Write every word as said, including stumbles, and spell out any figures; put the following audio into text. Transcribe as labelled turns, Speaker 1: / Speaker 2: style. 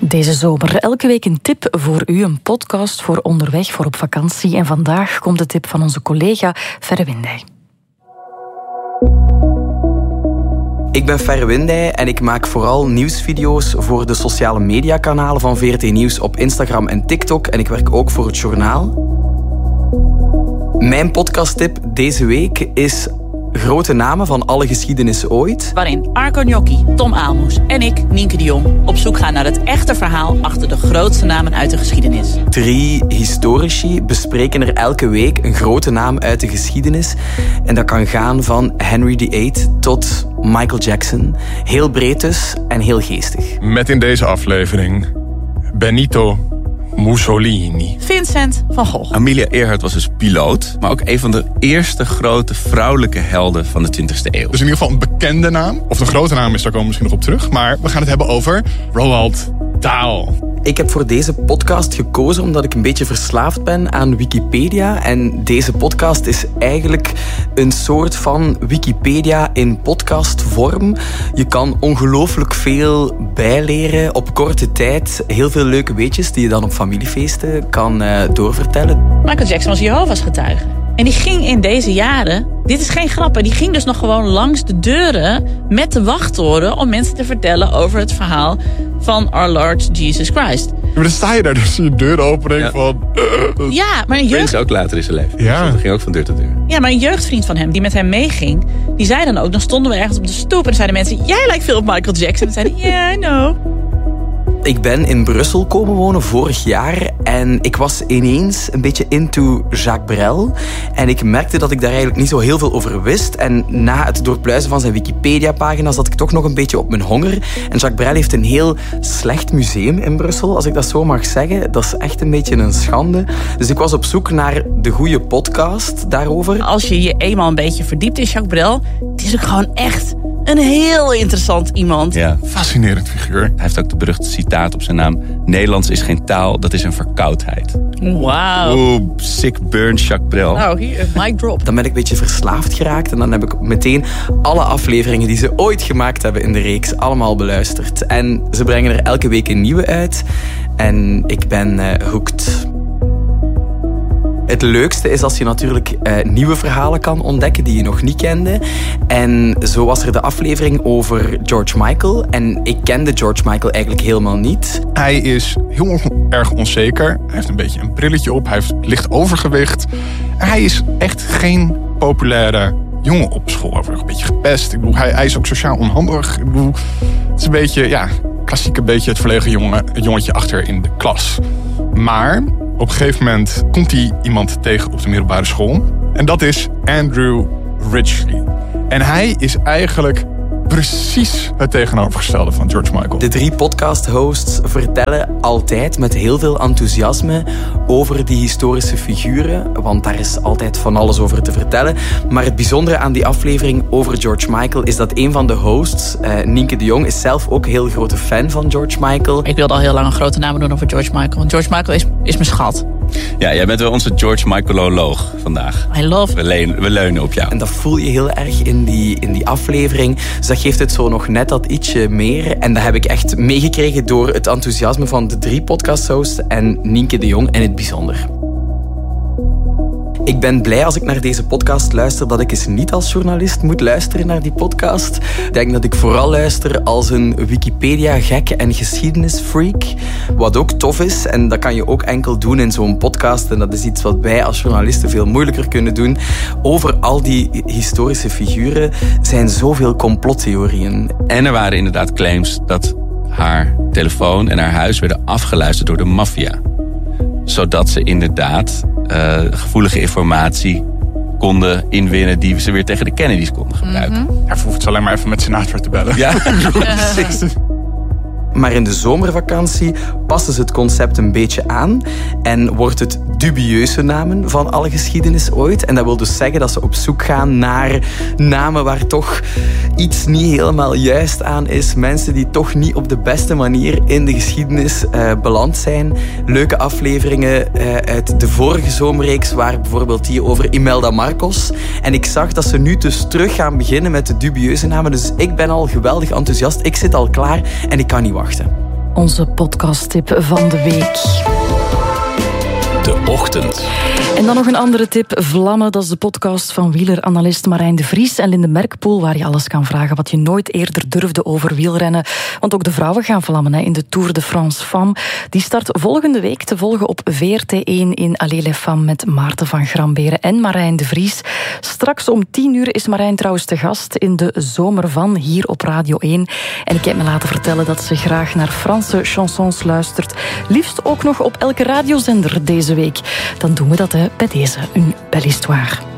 Speaker 1: Deze zomer elke week een tip voor u, een podcast voor onderweg, voor op vakantie. En vandaag komt de tip van onze collega Ferre Windij.
Speaker 2: Ik ben Ferre Windij en ik maak vooral nieuwsvideo's voor de sociale mediakanalen van V R T Nieuws op Instagram en TikTok. En ik werk ook voor het journaal. Mijn podcasttip deze week is Grote namen van alle geschiedenissen ooit.
Speaker 3: Waarin Arco Gnocchi, Tom Aalmoes en ik, Nienke de Jong, op zoek gaan naar het echte verhaal achter de grootste namen uit de geschiedenis.
Speaker 2: Drie historici bespreken er elke week een grote naam uit de geschiedenis. En dat kan gaan van Henry de achtste tot Michael Jackson. Heel breed dus en heel geestig.
Speaker 4: Met in deze aflevering Benito Mussolini.
Speaker 3: Vincent van Gogh.
Speaker 5: Amelia Earhart was dus piloot, maar ook een van de eerste grote vrouwelijke helden van de twintigste eeuw.
Speaker 4: Dus in ieder geval een bekende naam. Of de grote naam is, daar komen we misschien nog op terug. Maar we gaan het hebben over Roald Dahl.
Speaker 2: Ik heb voor deze podcast gekozen omdat ik een beetje verslaafd ben aan Wikipedia. En deze podcast is eigenlijk een soort van Wikipedia in podcastvorm. Je kan ongelooflijk veel bijleren op korte tijd. Heel veel leuke weetjes die je dan op familiefeesten kan uh, doorvertellen.
Speaker 3: Michael Jackson was Jehovah's getuige. En die ging in deze jaren, dit is geen grap, die ging dus nog gewoon langs de deuren met de wachttoren om mensen te vertellen over het verhaal van Our Lord Jesus Christ.
Speaker 4: Ja, maar dan sta je daar dus in je deuropening ja. van... Uh,
Speaker 3: ja, maar een jeugd...
Speaker 5: Prince ook later in zijn leven.
Speaker 4: Ja.
Speaker 5: Dus dat ging ook van deur tot deur.
Speaker 3: Ja, maar een jeugdvriend van hem die met hem meeging, die zei dan ook, dan stonden we ergens op de stoep en dan zeiden mensen, jij lijkt veel op Michael Jackson. En zeiden, yeah, I know.
Speaker 2: Ik ben in Brussel komen wonen vorig jaar en ik was ineens een beetje into Jacques Brel. En ik merkte dat ik daar eigenlijk niet zo heel veel over wist. En na het doorpluizen van zijn Wikipedia-pagina zat ik toch nog een beetje op mijn honger. En Jacques Brel heeft een heel slecht museum in Brussel, als ik dat zo mag zeggen. Dat is echt een beetje een schande. Dus ik was op zoek naar de goede podcast daarover.
Speaker 3: Als je je eenmaal een beetje verdiept in Jacques Brel, het is ook gewoon echt een heel interessant iemand.
Speaker 5: Ja.
Speaker 4: Fascinerend figuur.
Speaker 5: Hij heeft ook de beruchte citaat op zijn naam. Nederlands is geen taal, dat is een verkoudheid.
Speaker 3: Wauw.
Speaker 5: Oeh, sick burn, Jacques Brel.
Speaker 3: Nou, hier, mic drop.
Speaker 2: Dan ben ik een beetje verslaafd geraakt. En dan heb ik meteen alle afleveringen die ze ooit gemaakt hebben in de reeks allemaal beluisterd. En ze brengen er elke week een nieuwe uit. En ik ben uh, hooked. Het leukste is als je natuurlijk uh, nieuwe verhalen kan ontdekken die je nog niet kende. En zo was er de aflevering over George Michael. En ik kende George Michael eigenlijk helemaal niet.
Speaker 4: Hij is heel erg onzeker. Hij heeft een beetje een brilletje op. Hij heeft licht overgewicht. En hij is echt geen populaire jongen op school. Hij wordt een beetje gepest. Ik bedoel, hij, hij is ook sociaal onhandig. Ik bedoel, het is een beetje, ja, klassiek een beetje het verlegen jongen, jongetje achter in de klas. Maar op een gegeven moment komt hij iemand tegen op de middelbare school. En dat is Andrew Ridgeley. En hij is eigenlijk precies het tegenovergestelde van George Michael.
Speaker 2: De drie podcast-hosts vertellen altijd met heel veel enthousiasme over die historische figuren. Want daar is altijd van alles over te vertellen. Maar het bijzondere aan die aflevering over George Michael is dat een van de hosts, uh, Nienke de Jong, is zelf ook een heel grote fan van George Michael.
Speaker 3: Ik wilde al heel lang een grote naam doen over George Michael. Want George Michael is, is mijn schat.
Speaker 5: Ja, jij bent wel onze George Michaeloloog vandaag.
Speaker 3: I love
Speaker 5: we, leunen, we leunen op jou.
Speaker 2: En dat voel je heel erg in die, in die aflevering. Dus dat geeft het zo nog net dat ietsje meer. En dat heb ik echt meegekregen door het enthousiasme van de drie podcasthosts en Nienke de Jong in het bijzonder. Ik ben blij als ik naar deze podcast luister dat ik eens niet als journalist moet luisteren naar die podcast. Ik denk dat ik vooral luister als een Wikipedia-gek en geschiedenisfreak. Wat ook tof is, en dat kan je ook enkel doen in zo'n podcast. En dat is iets wat wij als journalisten veel moeilijker kunnen doen. Over al die historische figuren zijn zoveel complottheorieën.
Speaker 5: En er waren inderdaad claims dat haar telefoon en haar huis werden afgeluisterd door de maffia. Zodat ze inderdaad uh, gevoelige informatie konden inwinnen die ze weer tegen de Kennedys konden gebruiken.
Speaker 3: Mm-hmm.
Speaker 4: Hij hoeft ze alleen maar even met Sinatra te bellen.
Speaker 5: Ja,
Speaker 3: precies.
Speaker 2: Maar in de zomervakantie passen ze het concept een beetje aan en wordt het dubieuze namen van alle geschiedenis ooit. En dat wil dus zeggen dat ze op zoek gaan naar namen waar toch iets niet helemaal juist aan is. Mensen die toch niet op de beste manier in de geschiedenis uh, beland zijn. Leuke afleveringen uh, uit de vorige zomerreeks waren bijvoorbeeld die over Imelda Marcos. En ik zag dat ze nu dus terug gaan beginnen met de dubieuze namen. Dus ik ben al geweldig enthousiast. Ik zit al klaar en ik kan niet wachten.
Speaker 1: onze podcasttip van de week.
Speaker 5: De Ochtend.
Speaker 1: En dan nog een andere tip, Vlammen. Dat is de podcast van wieleranalist Marijn de Vries en Linde Merkpoel, waar je alles kan vragen wat je nooit eerder durfde over wielrennen. Want ook de vrouwen gaan vlammen hè, in de Tour de France Femme. Die start volgende week te volgen op V R T één in Allez les Femmes met Maarten van Gramberen en Marijn de Vries. Straks om tien uur is Marijn trouwens te gast in de Zomer van hier op Radio één. En ik heb me laten vertellen dat ze graag naar Franse chansons luistert. Liefst ook nog op elke radiozender deze week. Dan doen we dat hè, bij deze, een belle histoire.